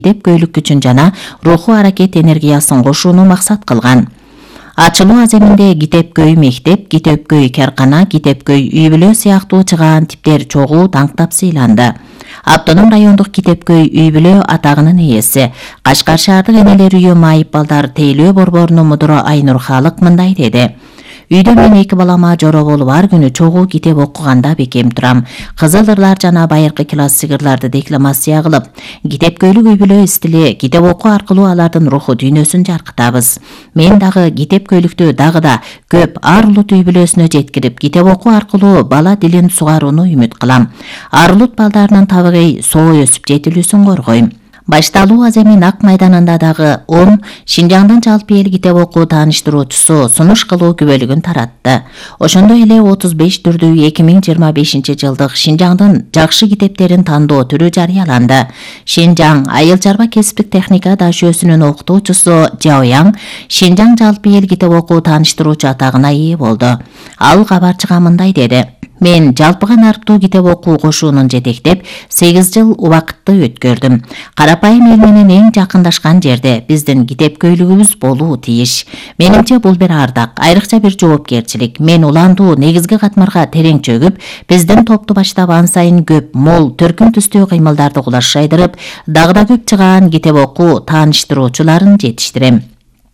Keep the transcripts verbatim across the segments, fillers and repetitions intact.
көйлүк күчүн жана руху аракет энергиясын кошууну максат кылган. Ачылуу аземинде Китепкөй мектеп, Китепкөй керкана, Китепкөй үй бүлө сыяктуу чыгаан типтер чогуу таңктап сыйланды. Автоном райондук Китепкөй үй бүлө атагынын ээси, Кашкар шаардык энелер үйү майып балдар тейлөө борборунун мудуру Айнур Халык мындай деди. Үйдө мен эки балама жоро болуп ар күнү чогуу китеп окуганда бекем турам. Кызыл ырлар жана байыркы классикырларды декламация кылып, Китепкөйлүк үй бүлө стили китеп окуу аркылуу алардын руху дүйнөсүн жаркытабыз. Мен дагы Китепкөйлүктү дагы да көп ар улут үй бүлөсүнө жеткирип, китеп окуу аркылуу бала дилин сугарууну үмүт кылам. Ар улут балдарынын табигый соо өсүп жетилүүсүн коргойм. Башталуу аземин Ак майданында дагы он Шинжаңдын жалпы эл китеп окуу тааныштыруучусу сунуш кылуу күбөлүгүн таратты. Ошондой эле отуз беш түрдүү эки миң жыйырма бешинчи жылдык Шинжаңдын жакшы китептерин тандоо түрү жарыяланды. Шинжаң айыл чарба кесиптик техника дашөөсүнүн окутуучусу Жаояң Шинжаң жалпы эл китеп окуу тааныштыруучу атагына ээ болду. Ал кабарчыга мындай деди. Мен жалпыга нарктуу китеп окуу кошуунун жетектеп сегиз жыл убакытты өткөрдүм. Карапайым эл менен эң жакындашкан жерде биздин китепкөйлүгүбүз болуу тийиш. Менимче бул бир ардак, айрыкча бир жоопкерчилик. Мен уландуу негизги катмарга терең чөгүп, биздин топту баштап ан сайын көп, мол, төркүм түстүү кыймылдарды кулаш жайдырып, дагы да көп чыгаан китеп окуу тааныштыруучуларын жетиштирем.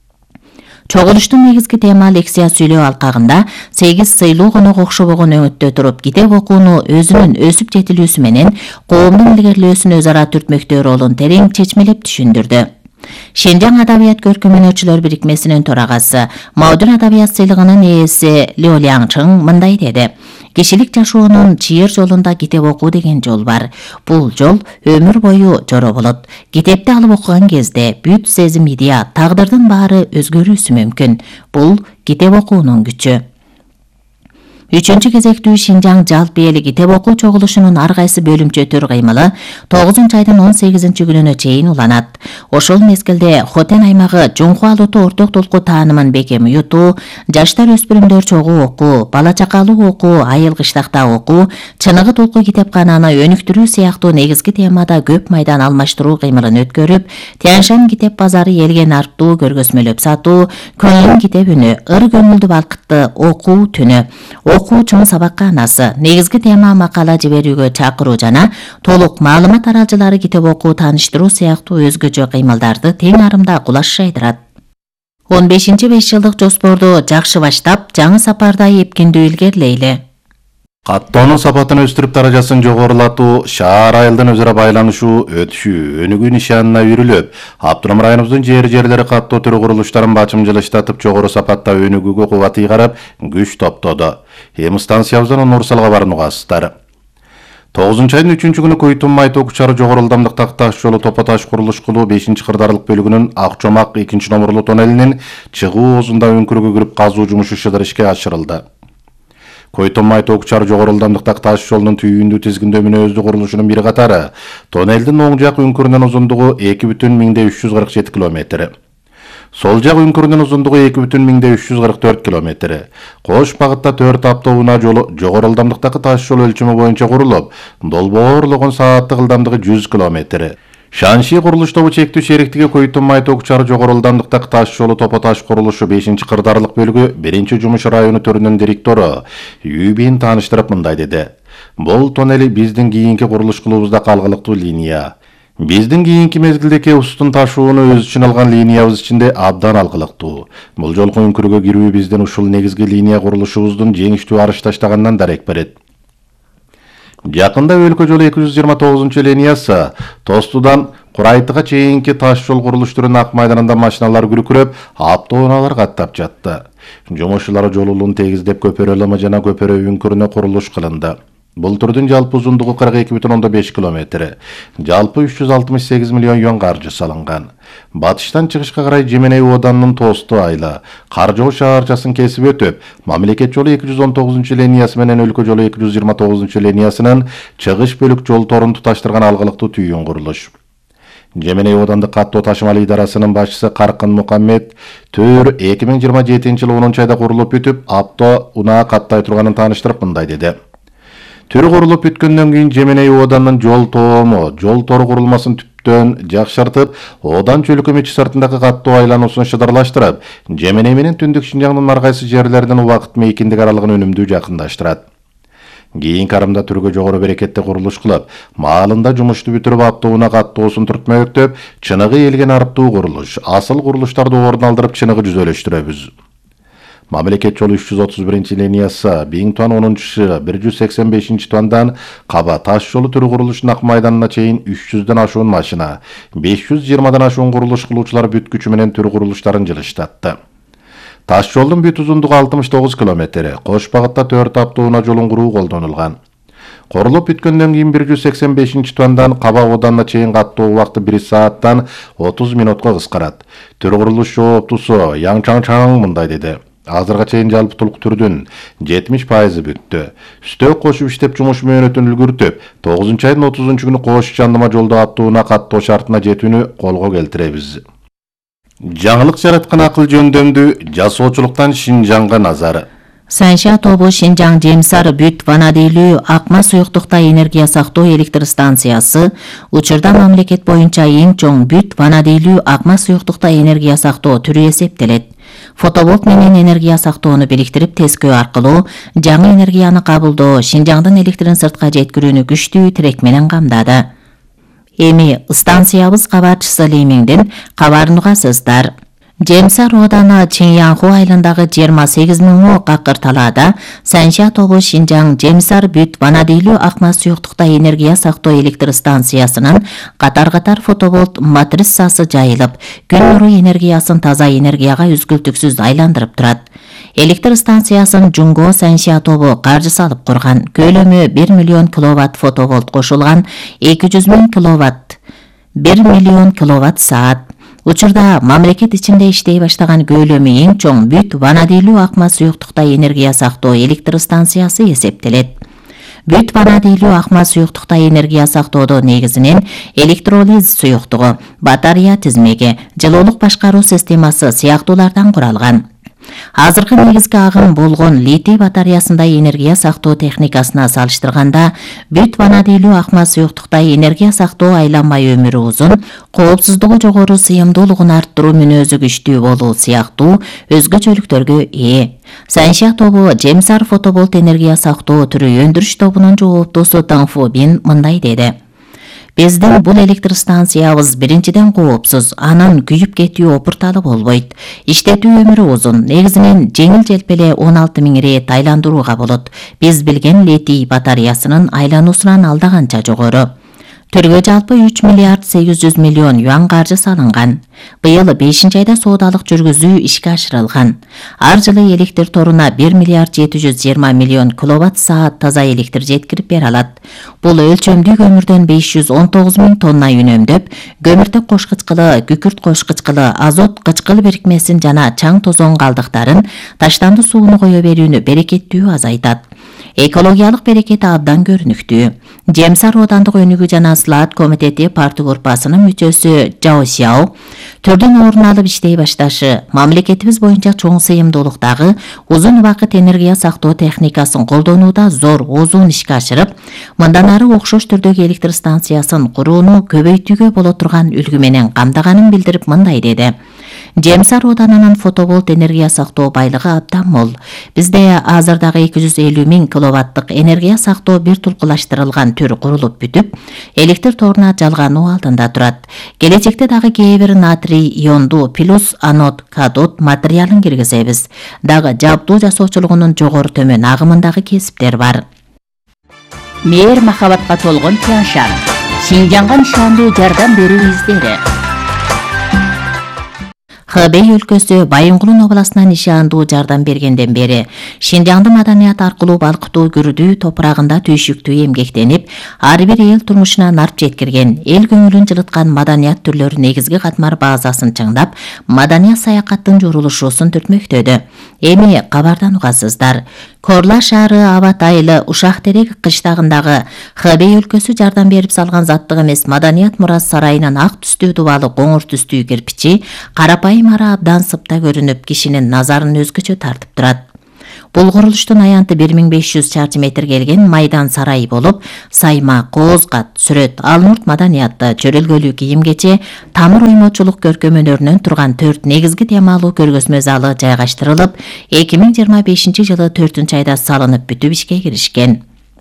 Чогулуштун негизги тема лекция сүйлөө алкагында сегиз сыйлуу конок окшобогон өңөттө туруп китеп окууну өзүнүн өсүп жетилүүсү менен коомдун илгерилөөсүн өз ара түртмөктөө ролун терең чечмелеп түшүндүрдү. Шинжаң адабият көркөмөнүүчүлөр бирикмесинин төрагасы, Маудун адабият сыйлыгынын ээси Лё Ляңчың мындай деди. Кишилик жашоонун чыйыр жолунда китеп окуу деген жол бар. Бул жол өмүр бою жоро болот. Китепти алып окуган кезде бүт сезим, идея, тагдырдын баары өзгөрүүсү мүмкүн. Бул китеп окуунун күчү. Үчүнчү кезектүү Шинжаң жалпы эли китеп окуу чогулушунун ар кайсы бөлүмчө кыймылы тогузунчу айдын он сегизинчи күнүнө чейин уланат. Ошол мезгилде Хотен аймагы Жуңху алуту орток толку таанымын бекем уютуу, жаштар өспүрүмдөр чогуу окуу, бала чакалуу окуу, айыл кыштакта окуу, Чыныгы толку китепкананы өнүктүрүү сыяктуу негизги темада көп майдан алмаштыруу кыймылын өткөрүп, Тяньшань китеп базары элге нарктуу көргөзмөлөп сатуу, Көнлүн китеп үнү, ыр көңүлдү балкытты окуу түнү, окуу чоң сабакка анасы, негизги тема макала жиберүүгө чакыруу жана толук маалымат аралжылары китеп окуу тааныштыруу сыяктуу өзгөчө кыймылдарды тең арымда кулаш жайдырат. он бешинчи беш жылдык жоспорду жакшы баштап, жаңы сапарда эпкиндүү илгерилейли. Каттоонун сапатын өстүрүп даражасын жогорулатуу, шаар айылдын өзара байланышуу, өтүшүү, өнүгүү нишанына үйрүлүп, Автоном районубуздун жер-жерлери каттоо түрү курулуштарын бачымжылыштатып жогору сапатта өнүгүүгө кубат ыйгарып, күч топтоду. Эми станциябыздан Нурсалга баруугасыздар. тогузунчу айдын үчүнчү күнү Көйтүн май ток чары жогору ылдамдыктагы таш жолу топо таш курулуш кылуу бешинчи кырдаарлык бөлүгүнүн Ак Чомак экинчи номурлуу тоннелинин чыгуу оозунда өңкүргө кирип казуу жумушу шыдыр ишке ашырылды. Көйтүн май ток чары жогору ылдамдыктагы таш жолунун түйүндүү тизгиндөө мүнөздүү курулушунун бир катары тоннелдин оң жак өңкүрүнүн узундугу эки бүтүн миңден үч жүз кырк жети километр. Сол жак өңкүрүнүн узундугу эки бүтүн миңден үч жүз кырк төрт километр. Кош багытта төрт автоунаа жолу жогору ылдамдыктагы таш жол өлчөмү боюнча курулуп, долбоорлогон сааттык ылдамдыгы жүз километр. Шанши курулуш тобу чектүү шериктиги Көйтүн май ток чары жогору ылдамдыктагы таш жолу топо таш курулушу бешинчи кырдаарлык бөлүгү биринчи жумуш району төрүнүн директору Юбин тааныштырып мындай деди. Бул тоннели биздин кийинки курулуш кылуубузда калгылыктуу линия. Биздин кийинки мезгилдеги устун ташууну өз үчүн алган линиябыз ичинде абдан алгылыктуу. Бул жолку өңкүргө кирүү биздин ушул негизги линия курулушубуздун жеңиштүү арыш таштаганынан дарек берет. Жакында өлкө жолу эки жүз жыйырма тогузунчу линиясы Тостудан Курайтыга чейинки таш жол курулуштарынын Ак майданында машиналар күркүрөп, автоунаалар каттап жатты. Жумушчулар жолулун тегиздеп көпөрө ылымы жана көпөрө өңкүрүнө курулуш кылынды. Бул түрдүн жалпы узундугу кырк эки бүтүн ондон беш километр. Жалпы үч жүз алтымыш сегиз миллион юан каржы салынган. Батыштан чыгышка карай Жеменей Оданынын Тосту айла, Каржоо шаарчасын кесип өтүп, мамлекет жолу эки жүз он тогузунчу линиясы менен өлкө жолу эки жүз жыйырма тогузунчу линиясынын чыгыш бөлүк жол торун туташтырган алгылыктуу түйүн курулуш. Жеменей Одандык каттоо ташымал идарасынын башчысы Каркын Мукаммед төр эки миң жыйырма жетинчи жылы онунчу айда курулуп бүтүп, авто унаа каттай турганын тааныштырып мындай деди. Төр курулуп бүткөндөн кийин Жеменей Оданынын жол тоому, жол тору курулмасын көбөйтүүдөн жакшыртып, одан чөлкө мечи сыртындагы каттуу айлануусун шыдырлаштырып, Жеменей менен Түндүк Шинжаңдын ар кайсы жерлерден убакыт мейкиндик аралыгын өнүмдүү жакындаштырат. Кийин карымда түргө жогору берекетте курулуш кылып, маалында жумушту бүтүрүп аптоуна каттоосун түртмөктөп, чыныгы элген арыптуу курулуш, асыл курулуштарды ордун алдырып чыныгы жүзөлөштүрөбүз. Мамлекет жолу үч жүз отуз биринчи линиясы миң тонн онунчу бир жүз сексен бешинчи тонндан Каба таш жолу түрү курулушунун ак майданына чейин үч жүздөн ашуун машина, беш жүз жыйырмадан ашуун курулуш кылуучулар бүткүчү менен түрү курулуштарын жылыштатты. Таш жолдун бүт узундугу алтымыш тогуз километр, кош багытта төрт аптоуна жолун куруу колдонулган. Корулуп бүткөндөн кийин бир жүз сексен бешинчи тонндан Каба ауданына чейин каттоо убакыты бир сааттан отуз минутка кыскарат. Түрү курулуш жооптусу Яң Чаң Чаң мындай деди: Азырга чейин жалпытуулук түрдүн жетимиш пайызы бүттү. Үстөө кошуп иштеп жумуш мөөнөтүн үлгүртүп, тогузунчу айдын отузунчу күнү Кош Чандыма жолдо аттууна каттоо шартына жетүүнү колго келтиребиз. Жаңылык жараткан акыл жөндөмдү жасоочулуктан Шинжаңга назар. Санша тобу Шинжаң Жемсар бүт ванадийлүү акма суюктукта энергия сактоо электр станциясы учурда мамлекет боюнча эң чоң бүт ванадийлүү акма суюктукта энергия сактоо түрү эсептелет. Фоtovолт менен энергия сактоону бириктирип тескөө аркылуу жаңы энергияны кабылдоо Шинжаңдын электрин сыртка жеткирүүнү күчтүү тирек менен камдады. Эми станциябыз кабарчысы Леймиңден кабарын угасыздар. Жемсар ооданы Чиньянху айылындагы жыйырма сегиз миң какыр талаада Санша тобу Шинжаң Жемсар бүт ванадийлүү акма суюктукта энергия сактоо электр станциясынын катар-катар фотоволт матриссасы жайылып, күн нуру энергиясын таза энергияга үзгүлтүксүз айландырып турат. Электр станциясын Жунго Санша тобу каржы салып курган. Көлөмү бир миллион киловатт фотоволт кошулган, эки жүз миң киловатт, бир миллион киловатт саат. Учурда мамлекет ичинде иштей баштаган көлөмү эң чоң бүт ванадийлүү акма суюктукта энергия сактоо электр станциясы эсептелет. Бүт ванадийлүү акма суюктукта энергия сактоодо негизинен электролиз суюктугу, батарея тизмеги, жылуулук башкаруу системасы сыяктуулардан куралган. Азыркы негизги агым болгон литий батареясында энергия сактоо техникасына салыштырганда бүт ванадийлүү акма суюктукта энергия сактоо айланмай өмүрү узун, коопсуздугу жогору, сыйымдуулугун арттыруу мүнөзү күчтүү болуу сыяктуу өзгөчөлүктөргө ээ. Санша тобу Жемсар фоtovолт энергия сактоо түрү өндүрүш тобунун жооптусу Таңфу Бин мындай деди: Биздин бул электр станциябыз биринчиден коопсуз, анын күйүп кетүү опурталы болбойт. Иштетүү өмүрү узун, негизинен жеңил желпеле он алты миң рет айландырууга болот. Биз билген литий батареясынын айлануусунан алдаганча жогору. Түргө жалпы үч миллиард сегиз жүз миллион юан каржы салынган. Быйыл бешинчи айда соодалык жүргүзүү ишке ашырылган. Ар жылы электр торуна бир миллиард жети жүз жыйырма миллион киловатт саат таза электр жеткирип бере алат. Бул өлчөмдүү көмүрдөн беш жүз он тогуз миң тонна үнөмдөп, көмүртөк кош кычкылы, күкүрт кош кычкылы, азот кычкыл бирикмесин жана чаң тозоң калдыктарын, таштанды сууну кое берүүнү берекеттүү азайтат. Экологиялык берекети абдан көрүнүктүү. Жемсар оодандык өнүгүү жана слаат комитети парты группасынын мүчөсү Жао Сяо түрдөн орун алып иштей башташы мамлекетибиз боюнча чоң сыйымдуулуктагы узун убакыт энергия сактоо техникасын колдонууда зор озун ишке ашырып, мындан ары окшош түрдөгү электр станциясын курууну көбөйтүүгө боло турган үлгү менен камдаганын билдирип мындай деди: Жемсар оодарынын фотоволт энергия сактоо байлыгы абдан мол. Бизде азырдагы эки жүз элүү миң киловаттык энергия сактоо бир тулкулаштырылган түр курулуп бүтүп, электр торуна жалгануу алдында турат. Келечекте дагы кээ бир натрий иондуу плюс анод катод материалын киргизебиз. Дагы жабдуу жасоочулугунун жогору төмөн агымындагы кесиптер бар. Мээр махабатка толгон Тяншан. Шинжаңга нишандуу жардам берүү издери. Хэбэй өлкөсү Байынгулун областынан нишандуу жардам бергенден бери Шинжаңды маданият аркылуу балкытуу күрдүү топурагында түйшүктүү эмгектенип, ар бир эл турмушуна нарп жеткирген, эл көңүлүн жылыткан маданият түрлөрү негизги катмар базасын чыңдап, маданият саякаттын журулушуусун түртмөктөдү. Эми кабардан угасыздар. Корла шаары Абат айылы Ушак Терек кыштагындагы Хэбэй өлкөсү жардам берип салган заттык эмес маданият мурас сарайынын ак түстүү дубалы коңур түстүү кирпичи карапайым ара абдан сыпта көрүнүп, кишинин назарын өзгөчө тартып турат. Бул курулуштун аянты бир миң беш жүз чарчы метр келген майдан сарай болуп, сайма, кооз кат, сүрөт, алнурт маданияты, чөрөлгөлүү кийим-кече, тамыр оймочулук көркөм өнөрүнөн турган төрт негизги темалуу көргөзмө залы жайгаштырылып, эки миң жыйырма бешинчи жылы төртүнчү айда салынып бүтүп ишке киришкен.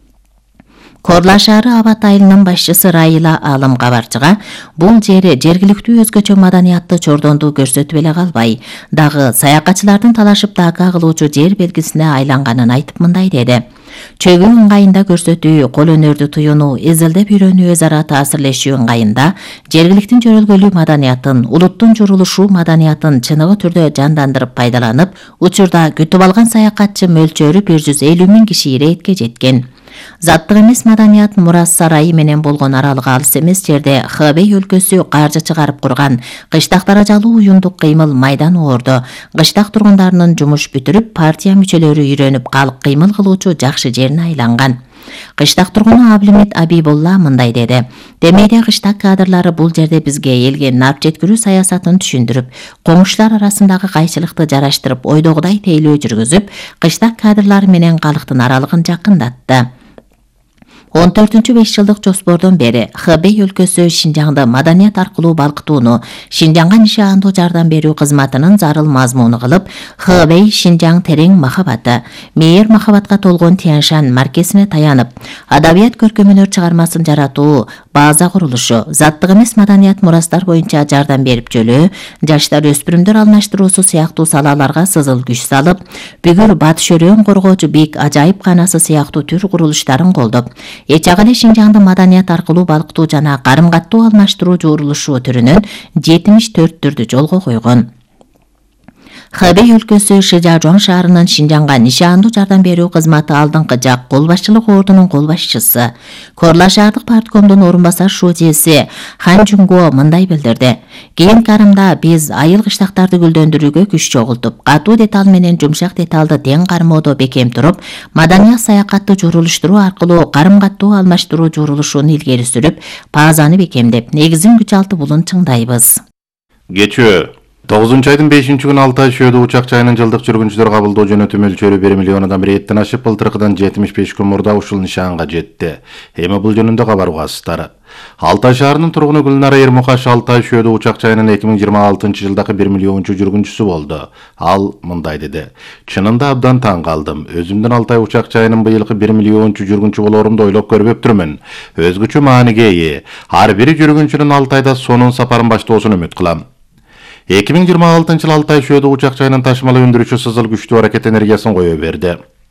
Корла шаары Абат айылынын башчысы Райла Алым кабарчыга бул жери жергиликтүү өзгөчө маданияттуу чордонду көрсөтүп эле калбай, дагы саякатчылардын талашып дака кылуучу жер белгисине айланганын айтып мындай деди. Чөгүү ыңгайында көрсөтүү, кол өнөрдү туюнуу, изилдеп үйрөнүү, өз ара таасирлешүү ыңгайында жергиликтин жөрөлгөлүү маданиятын, улуттун журулушуу маданиятын чыныгы түрдө жандандырып пайдаланып, учурда күтүп алган саякатчы мөлчөрү бир жүз элүү миң киши иретке жеткен. Заттык эмес маданият мурас сарайы менен болгон аралык алыс эмес жерде Хэбэй өлкөсү каржы чыгарып курган кыштак даражалуу уюмдук кыймыл майдан оордо, кыштак тургундарынын жумуш бүтүрүп, партия мүчөлөрү үйрөнүп калып кыймыл кылуучу жакшы жерине айланган. Кыштак тургуну Аблимет Абибулла мындай деди. Демейде кыштак кадрлары бул жерде бизге элге нап жеткирүү саясатын түшүндүрүп, коңшулар арасындагы кайчылыкты жараштырып, ойдогудай тейлөө жүргүзүп, кыштак кадрлары менен калктын аралыгын жакындатты. он төртүнчү беш жылдык жоспордон бери Хэбэй өлкөсү Шинжаңды маданият аркылуу балкытууну, Шинжаңга нишаандуу жардам берүү кызматынын зарыл мазмуну кылып, Хэбэй Шинжаң терең махабаты, мейир махабатка толгон Тяньшань маркесине таянып, адабият көркөм өнөр чыгармасын жаратуу, база курулушу, заттык эмес маданият мурастар боюнча жардам берип жөлөө, жаштар өспүрүмдөр алмаштыруусу сыяктуу салаларга сызыл күч салып, бүгүр батыш өрөөн коргоочу бик ажайып канасы сыяктуу түр курулуштарын колдоп, эч ак эле Шинжаңды маданият аркылуу балкытуу жана карым каттуу алмаштыруу журулушу түрүнөн жетимиш төрт түрдү жолго койгон. Хэбэй өлкөсү Шижажуан шаарынын Шинжаңга нишаандуу жардам берүү кызматы алдыңкы жак кол башчылык ордунун кол башчысы, Корла шаардык парткомдун орун басар шуудеси Хан Жунго мындай билдирди. Кийинки карымда биз айыл кыштактарды гүлдөндүрүүгө күч чогултуп, катуу деталь менен жумшак деталды тең кармоодо бекем туруп, маданият саякатты журулуштуруу аркылуу карым каттуу алмаштыруу журулушун илгери сүрүп, базаны бекемдеп, негизин күч алты булун чыңдайбыз. Кечөө тогузунчу айдын бешинчи күнү Алтай Шөөдө учак жайынын жылдык жүргүнчүлөр кабылдоо жөнөтүү мөлчөрү бир миллиондон бир эттен ашып, былтыркыдан жетимиш беш күн мурда ушул нишаанга жетти. Эми бул жөнүндө кабар угасыздар. Алтай шаарынын тургуну Гүлнара Эрмукаш Алтай Шөөдө учак жайынын эки миң жыйырма алтынчы жылдагы бир миллиончу жүргүнчүсү болду. Ал мындай деди. Чынында абдан таң калдым. Өзүмдүн Алтай учак жайынын быйылкы бир миллиончу жүргүнчү болорумду ойлоп көрбөптүрмүн. Өзгөчө мааниге ээ. Ар бир жүргүнчүнүн Алтайда сонун сапарын баштоосун үмүт кылам. эки миң жыйырма алтынчы жылы Алтай Шөөдө учак жайынын ташымалы өндүрүүчү сызыл күчтүү аракет энергиясын кое берди.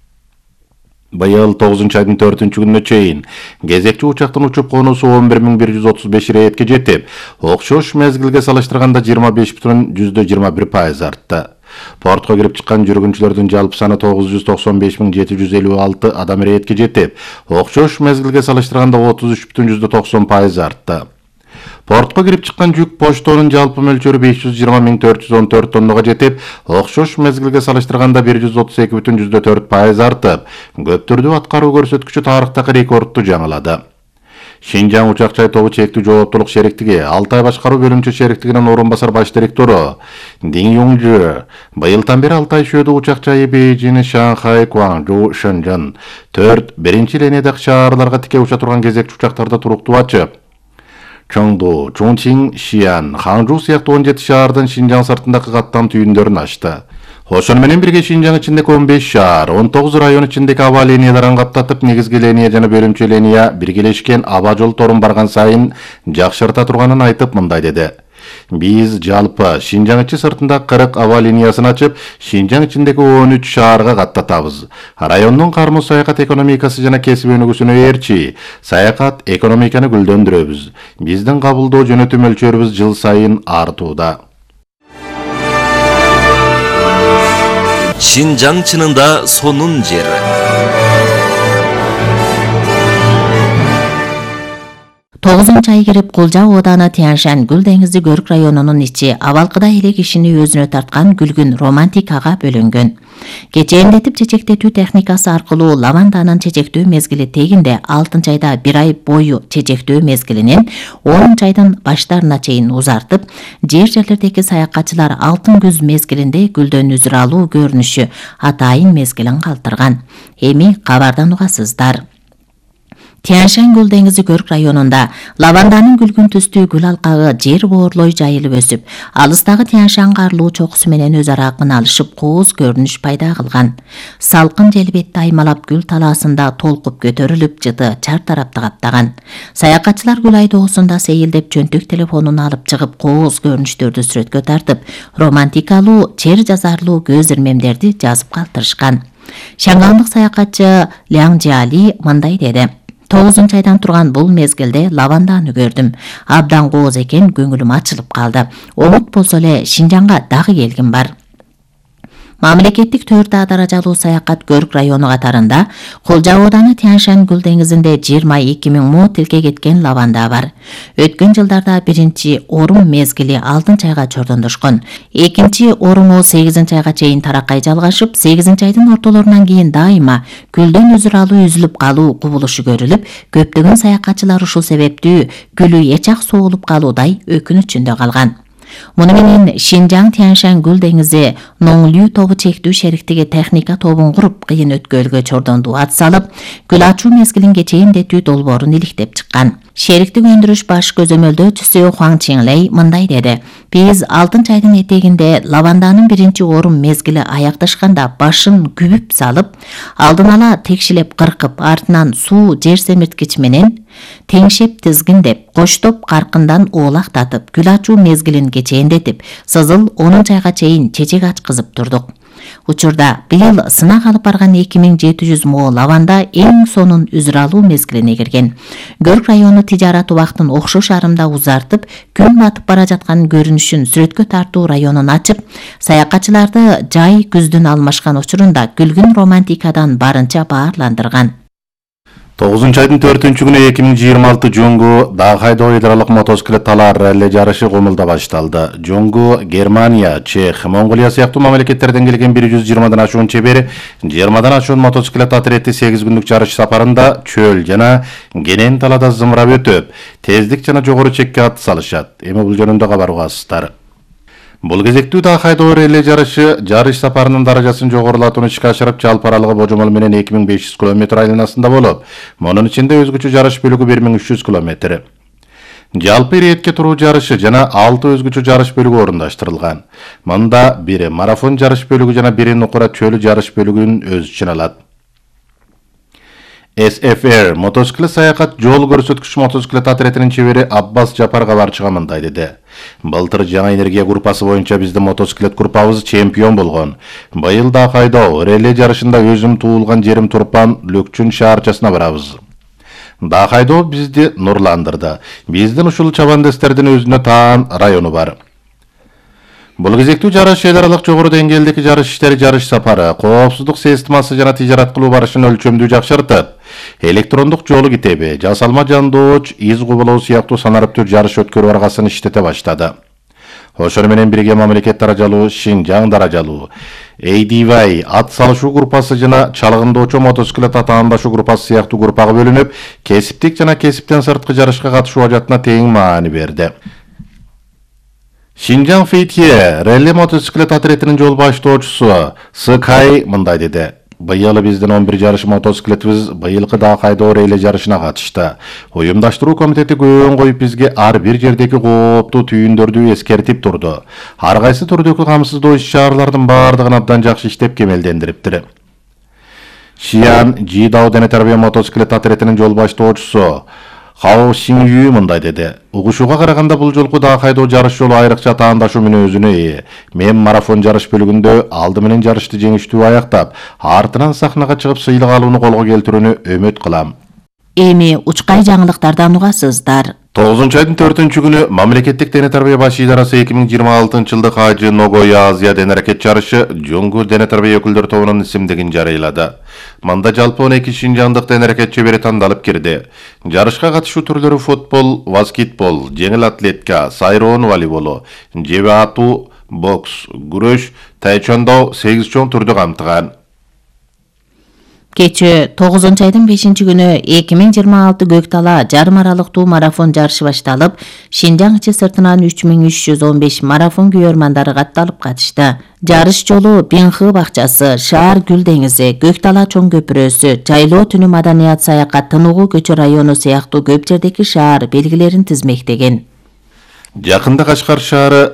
Быйыл тогузунчу айдын төртүнчү күнүнө чейин кезекчи учактын учуп конуусу он бир миң бир жүз отуз беш реетке жетип, окшош мезгилге салыштырганда жыйырма беш бүтүн жүздө жыйырма бир пайыз артты. Портко кирип чыккан жүргүнчүлөрдүн жалпы саны тогуз жүз токсон беш миң жети жүз элүү алты адам реетке жетип, окшош мезгилге салыштырганда отуз үч бүтүн жүздө токсон пайыз артты. Портко кирип чыккан жүк поштонун жалпы мөлчөрү беш жүз жыйырма миң төрт жүз он төрт тоннага жетип, окшош мезгилге салыштырганда бир жүз отуз эки бүтүн жүздө төрт пайыз артып, көп түрдүү аткаруу көрсөткүчү тарыхтагы рекордду жаңылады. Шинжаң учак жай тобу чектүү жооптуулук шериктиги Алтай башкаруу бөлүмчө шериктигинин орун басар баш директору Дин Юңжу быйылдан бери Алтай Шөөдө учак жайы Бейжин, Шанхай, Гуанчжоу, Шэньчжэн төрт биринчи линиядагы шаарларга тике уча турган кезекчи учактарды туруктуу ачып, Чоңду, Чунчин, Шиян, Ханчжоу сыяктуу он жети шаардын Шинжаң сыртындагы каттам түйүндөрүн ачты. Ошону менен бирге Шинжаң ичиндеги он беш шаар, он тогуз район ичиндеги аба линияларын каптатып, негизги линия жана бөлүмчө линия биргелешкен аба жол торун барган сайын жакшырта турганын айтып мындай деди. Биз жалпы Шинжаң ичи сыртында кырк аба линиясын ачып, Шинжаң ичиндеги он үч шаарга каттатабыз. Райондун кармоо саякат экономикасы жана кесип өнүгүүсүнө ээрчи саякат экономиканы гүлдөндүрөбүз. Биздин кабылдоо жөнөтүү мөлчөрүбүз жыл сайын артууда. Шинжаң чынында сонун жер. тогузунчу ай кирип Кулжа ооданы Тяньшань Гүл деңизи көрүк районунун ичи абалкыда эле кишини өзүнө тарткан күлгүн романтикага бөлөнгөн. Кечээндетип чечектетүү техникасы аркылуу лаванданын чечектөө мезгили тегинде алтынчы айда бир ай бою чечектөө мезгилинен онунчу айдын баштарына чейин узартып, жер жерлердеги саякатчылар алтын күз мезгилинде гүлдөн үзүр алуу көрүнүшү атайын мезгилин калтырган. Эми кабардан угасыздар. Тянь-Шань көл деңизи көрк районунда лаванданын күлгүн түстүү гүл алкагы жер боорлой жайылып өсүп, алыстагы Тянь-Шань карлуу чокусу менен өз ара акын алышып, кооз көрүнүш пайда кылган. Салкын жел бетти аймалап гүл талаасында толкуп көтөрүлүп, жыты чар тарапты каптаган. Саякатчылар гүл айдоосунда сейилдеп чөнтөк телефонун алып чыгып, кооз көрүнүштөрдү сүрөткө тартып, романтикалуу, чер жазарлуу көз ирмемдерди жазып калтырышкан. Шаңгандык саякатчы Ляң Жали мындай деди: тогузунчу айдан турган бул мезгилде лаванданы көрдүм. Абдан кооз экен, көңүлүм ачылып калды. Умут болсо эле Шинжаңга дагы келгим бар. Мамлекеттик төрт А даражалуу саякат көрк району катарында Кулжа ауданы Тянь-Шань көл деңизинде жыйырма эки миң мо тилке кеткен лаванда бар. Өткөн жылдарда биринчи орун мезгили алтынчы айга чордондошкон. Экинчи оруму сегизинчи айга чейин таракай жалгашып, сегизинчи айдын ортолорунан кийин дайыма гүлдөн үзүр алуу үзүлүп калуу кубулушу көрүлүп, көптөгөн саякатчылар ушул себептүү гүлү эч ак соолуп калуудай өкүнүчүндө калган. Муну менен Шинжаң Тянь-Шань көл деңизи Ноңлүү тобу чектүү шериктиги техника тобун куруп, кыйын өткөлгө чордондуу ат салып, гүл ачуу мезгилин кечээндетүү долбоорун иликтеп чыккан. Шериктик өндүрүш баш көзөмөлдөөчүсү Хуаң Чинлей мындай деди: Биз алтынчы айдын этегинде лаванданын биринчи орун мезгили аякташканда башын күбүп салып, алдын ала текшилеп кыркып, артынан суу жер семирткич менен теңшеп тизгиндеп, коштоп каркындан оолактатып, гүл ачуу мезгилин кечээндетип, сызыл онунчу айга чейин чечек ачкызып турдук. Учурда быйыл сынак алып барган эки миң жети жүз мо лаванда эң сонун үзүр алуу мезгилине кирген. Көрк району тижарат убактын окшош арымда узартып, күн батып бара жаткан көрүнүшүн сүрөткө тартуу районун ачып, саякатчыларды жай күздүн алмашкан учурунда күлгүн романтикадан барынча баарландырган. тогузунчу айдын төртүнчү күнү эки миң жыйырма алты Жоңгу Дахайдо эл аралык мотоциклет талаар ралли жарышы Комулда башталды. Жоңгу Германия, Чех, Монголия сыяктуу мамлекеттерден келген бир жүз жыйырмадан ашуун чебери, жыйырмадан ашуун мотоциклет атрети сегиз күндүк жарыш сапарында чөл жана кенен талаада зымырап өтүп, тездик жана жогору чекке ат салышат. Эми бул жөнүндө кабар угасыздар. Бул кезектүү Дахайдо ралли жарышы жарыш сапарынын даражасын жогорулатууну ишке ашырып, жалпы аралыгы божомол менен эки миң беш жүз километр айланасында болуп, мунун ичинде өзгөчө жарыш бөлүгү бир миң үч жүз километр. Жалпы иретке туруу жарышы жана алты өзгөчө жарыш бөлүгү орундаштырылган. Мында бири марафон жарыш бөлүгү жана бири нукура чөлү жарыш бөлүгүн өз ичине алат. эс эф эр мотоциклет саякат жол көрсөткүч мотоциклет атретинин чебери Аббас Жапар кабарчыга мындай деди: Былтыр жаңа энергия группасы боюнча биздин мотоциклет группабыз чемпион болгон. Быйыл Дахайдо реле жарышында өзүм туулган жерим Турпан Лөкчүн шаарчасына барабыз. Дахайдо бизди нурландырды. Биздин ушул чабандестердин өзүнө таан району бар. Бул кезектүү жарыш эл аралык жогору деңгээлдеги жарыш иштери жарыш сапары, коопсуздук системасы жана тижарат кылуу барышын өлчөмдүү жакшыртып, электрондук жолу китеби, жасалма жандооч, из кубулоо сыяктуу санариптүү жарыш өткөрүү аргасын иштете баштады. Ошону менен бирге мамлекет даражалуу, Шинжаң даражалуу, эй ди вай ат салышуу группасы жана чалгындоочу мотоциклет атаандашуу группасы сыяктуу группага бөлүнүп, кесиптик жана кесиптен сырткы жарышка катышуу ажатына тең маани берди. Шинжаң Фейтхе ралли мотоциклет атретинин жол баштоочусу Сыкай мындай деди: Быйыл биздин он бир жарыш мотоциклетибиз быйылкы Дахайдо ралли жарышына катышты. Уюмдаштыруу комитети көөн коюп бизге ар бир жердеги кооптуу түйүндөрдү эскертип турду. Ар кайсы түрдөгү камсыздоо иш-чаралардын баардыгын абдан жакшы иштеп кемелдендириптир. Шиян Жидао дене тарбия мотоциклет атретинин жол баштоочусу Хао Сиңю мындай деди: Угушууга караганда бул жолку Дахайдо жарыш жолу айрыкча таандашуу мүнөзүнө ээ. Мен марафон жарыш бөлүгүндө алды менен жарышты жеңиштүү аяктап, артынан сахнага чыгып сыйлык алууну колго келтирүүнү өмөт кылам. Эми учкай жаңылыктардан угасыздар. тогузунчу айдын төртүнчү күнү мамлекеттик дене тарбия баш идарасы эки миң жыйырма алтынчы жылдык Ажы Ногоя Азия дене аракет жарышы Жоңгу дене тарбия өкүлдөр тобунун исимдигин жарыйлады. Мында жалпы он эки шинжаңдык дене аракет чебери тандалып кирди. Жарышка катышуу түрлөрү футбол, баскетбол, жеңил атлетика, сайроон волейболу, жебе атуу, бокс, күрөш, тайчондо сегиз чоң түрдү камтыган. Кече тогузунчу айдын бешинчи күнү эки миң жыйырма алты көк тала жарым аралыктуу марафон жарышы башталып, Шинжаң ичи сыртынан үч миң үч жүз он беш марафон күйөрмандары катталып катышты. Жарыш жолу Бенхы бакчасы, Шаар Гүл деңизи, Көк тала чоң көпүрөсү, Жайлоо түнү маданият саякат Тынугу көчө району сыяктуу көп жердеги шаар белгилерин тизмектеген. Жакында Кашкар шаары